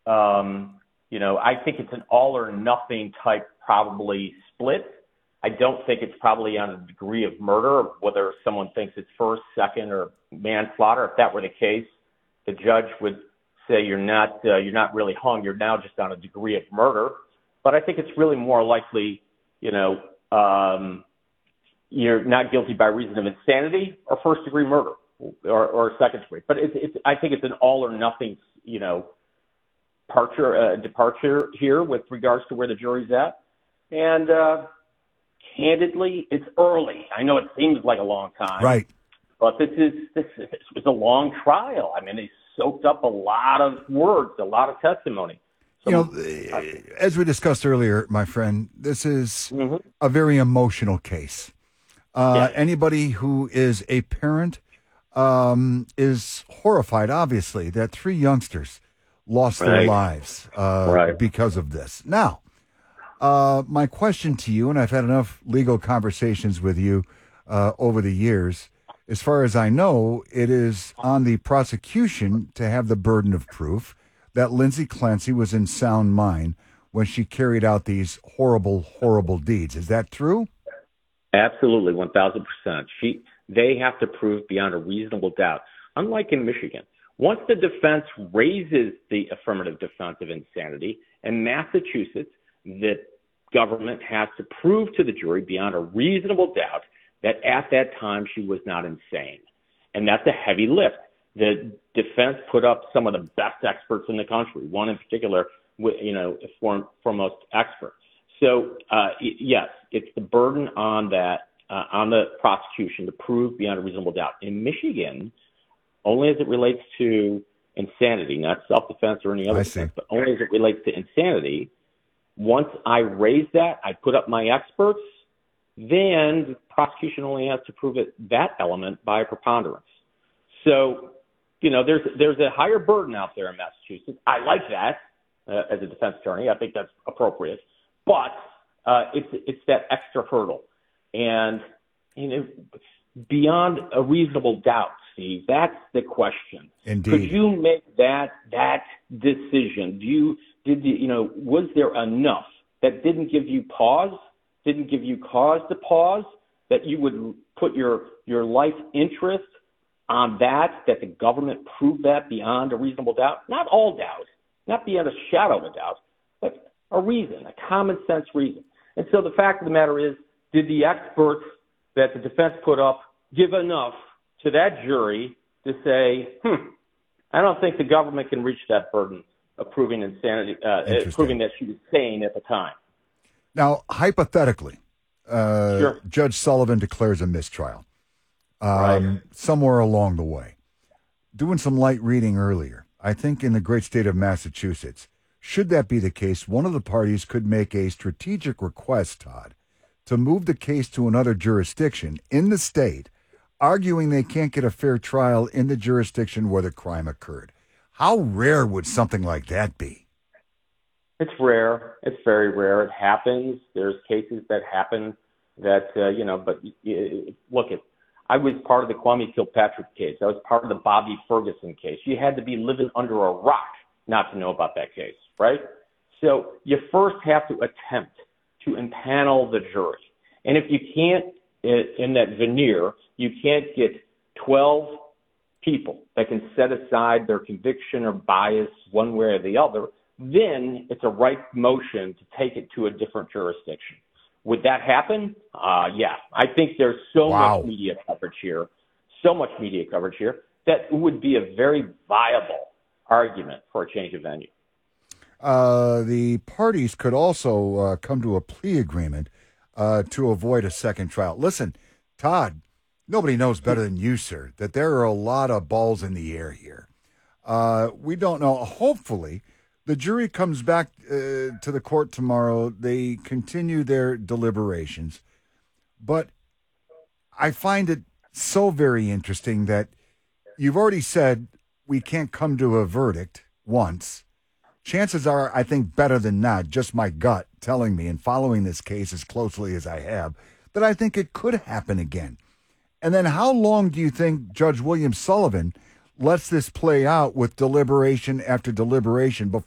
I think it's an all or nothing type probably split. I don't think it's probably on a degree of murder, whether someone thinks it's first, second, or manslaughter. If that were the case, the judge would say you're not really hung. You're now just on a degree of murder. But I think it's really more likely, you're not guilty by reason of insanity or first degree murder or second degree. But I think it's an all or nothing, departure here with regards to where the jury's at. And candidly, it's early. I know it seems like a long time, right? But this was a long trial. I mean, they soaked up a lot of words, a lot of testimony. So, as we discussed earlier, my friend, this is a very emotional case. Anybody who is a parent is horrified, obviously, that 3 youngsters lost their lives because of this. Now, my question to you, and I've had enough legal conversations with you over the years, as far as I know, it is on the prosecution to have the burden of proof that Lindsay Clancy was in sound mind when she carried out these horrible, horrible deeds. Is that true? Absolutely, 1,000%. They have to prove beyond a reasonable doubt. Unlike in Michigan, once the defense raises the affirmative defense of insanity, in Massachusetts, the government has to prove to the jury beyond a reasonable doubt that at that time she was not insane. And that's a heavy lift. The defense put up some of the best experts in the country, one in particular, foremost expert. So, yes, it's the burden on the prosecution to prove beyond a reasonable doubt. In Michigan, only as it relates to insanity, not self-defense or any other defense, but only as it relates to insanity, once I raise that, I put up my experts, then the prosecution only has to prove that element by a preponderance. So, there's a higher burden out there in Massachusetts. I like that as a defense attorney. I think that's appropriate. But it's that extra hurdle. And beyond a reasonable doubt, Steve, that's the question. Indeed. Could you make that decision? Was there enough that didn't give you cause to pause, that you would put your life interest on that the government proved that beyond a reasonable doubt? Not all doubt, not beyond a shadow of a doubt, but a reason, a common sense reason. And so the fact of the matter is, did the experts that the defense put up give enough to that jury to say, I don't think the government can reach that burden of proving insanity, proving that she was sane at the time? Now, hypothetically, Judge Sullivan declares a mistrial somewhere along the way. Doing some light reading earlier, I think in the great state of Massachusetts, should that be the case, one of the parties could make a strategic request, Todd, to move the case to another jurisdiction in the state, arguing they can't get a fair trial in the jurisdiction where the crime occurred. How rare would something like that be? It's rare. It's very rare. It happens. There's cases that happen that, but look, I was part of the Kwame Kilpatrick case. I was part of the Bobby Ferguson case. You had to be living under a rock not to know about that case, right? So you first have to attempt to impanel the jury. And if you can't, in that veneer, you can't get 12 people that can set aside their conviction or bias one way or the other, then it's a right motion to take it to a different jurisdiction. Would that happen? Yeah. I think there's so much media coverage here, that it would be a very viable argument for a change of venue. The parties could also come to a plea agreement to avoid a second trial. Listen, Todd, nobody knows better than you, sir, that there are a lot of balls in the air here. We don't know. Hopefully, the jury comes back to the court tomorrow. They continue their deliberations. But I find it so very interesting that you've already said we can't come to a verdict once. Chances are, I think, better than not, just my gut telling me and following this case as closely as I have, that I think it could happen again. And then how long do you think Judge William Sullivan lets this play out with deliberation after deliberation